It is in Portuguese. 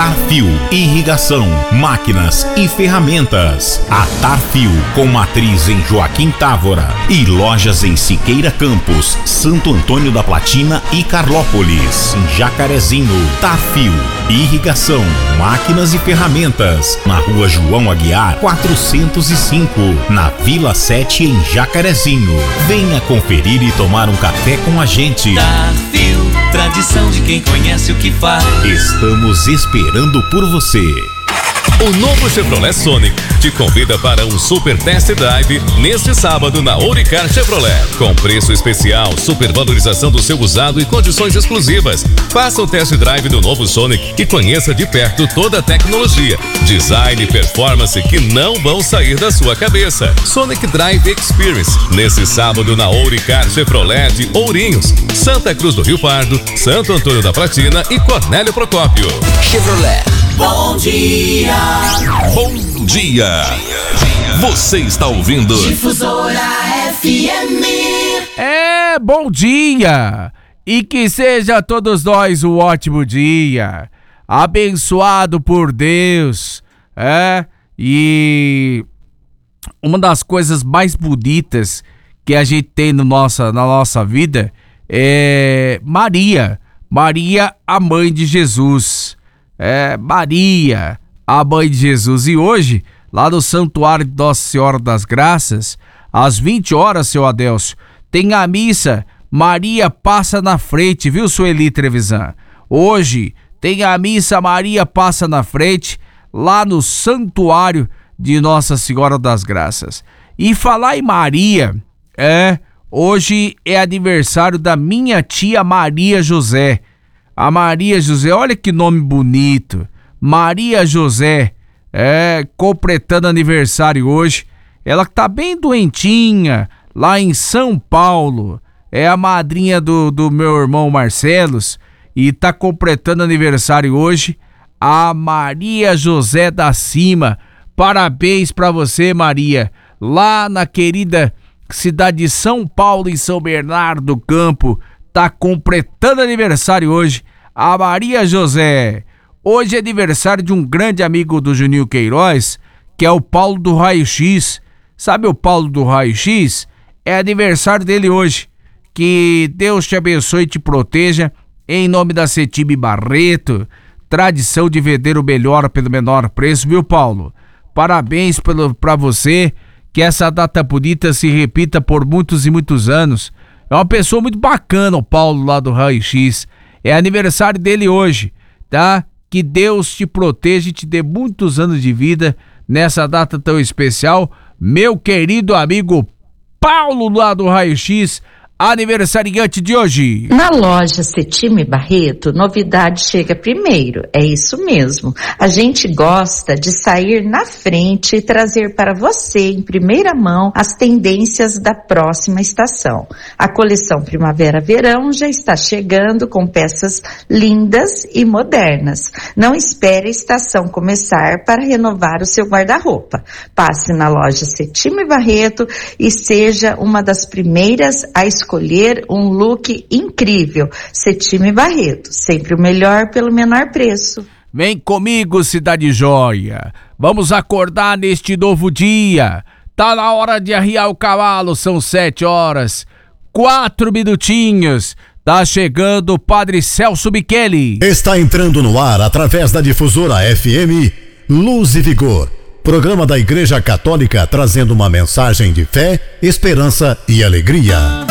Tarfil, irrigação, máquinas e ferramentas. A Tarfil, com matriz em Joaquim Távora e lojas em Siqueira Campos, Santo Antônio da Platina e Carlópolis. Em Jacarezinho, Tarfil, irrigação, máquinas e ferramentas. Na Rua João Aguiar, 405, na Vila 7, em Jacarezinho. Venha conferir e tomar um café com a gente. Tarfil, tradição de quem conhece o que faz. Estamos esperando por você. O novo Chevrolet Sonic te convida para um super test drive neste sábado na Ouricar Chevrolet. Com preço especial, supervalorização do seu usado e condições exclusivas. Faça o test drive do novo Sonic e conheça de perto toda a tecnologia, design e performance que não vão sair da sua cabeça. Sonic Drive Experience, nesse sábado na Ouricar Chevrolet de Ourinhos, Santa Cruz do Rio Pardo, Santo Antônio da Platina e Cornélio Procópio. Chevrolet. Bom dia. Bom dia. Você está ouvindo Difusora FM. Bom dia. E que seja a todos nós um ótimo dia. Abençoado por Deus. E uma das coisas mais bonitas que a gente tem na nossa vida é Maria. Maria, a mãe de Jesus. Maria, a mãe de Jesus. E hoje, lá no Santuário de Nossa Senhora das Graças, às 20 horas, seu Adélcio, tem a missa Maria Passa na Frente, viu, Sueli Trevisan? Hoje tem a missa Maria Passa na Frente, lá no Santuário de Nossa Senhora das Graças. E falar em Maria, hoje é aniversário da minha tia Maria José. A Maria José, olha que nome bonito, Maria José, completando aniversário hoje. Ela que tá bem doentinha, lá em São Paulo, é a madrinha do meu irmão Marcelos, e tá completando aniversário hoje, a Maria José da Cima. Parabéns pra você, Maria, lá na querida cidade de São Paulo, em São Bernardo do Campo. Tá completando aniversário hoje, a Maria José. Hoje é aniversário de um grande amigo do Juninho Queiroz, que é o Paulo do Raio X. Sabe o Paulo do Raio X? É aniversário dele hoje. Que Deus te abençoe e te proteja, em nome da Cetime Barreto, tradição de vender o melhor pelo menor preço, viu, Paulo? Parabéns pra você, que essa data bonita se repita por muitos e muitos anos. É uma pessoa muito bacana, o Paulo lá do Raio X. É aniversário dele hoje, tá? Que Deus te proteja e te dê muitos anos de vida nessa data tão especial. Meu querido amigo Paulo lá do Raio X, aniversariante de hoje. Na loja Cetime Barreto, novidade chega primeiro, é isso mesmo. A gente gosta de sair na frente e trazer para você, em primeira mão, as tendências da próxima estação. A coleção Primavera-Verão já está chegando com peças lindas e modernas. Não espere a estação começar para renovar o seu guarda-roupa. Passe na loja Cetime Barreto e seja uma das primeiras a escolher um look incrível. Cetime Barreto, sempre o melhor pelo menor preço. Vem comigo, Cidade Joia. Vamos acordar neste novo dia. Tá na hora de arriar o cavalo, são 7 horas, 4 minutinhos. Tá chegando o Padre Celso Micheli. Está entrando no ar, através da Difusora FM, Luz e Vigor. Programa da Igreja Católica trazendo uma mensagem de fé, esperança e alegria.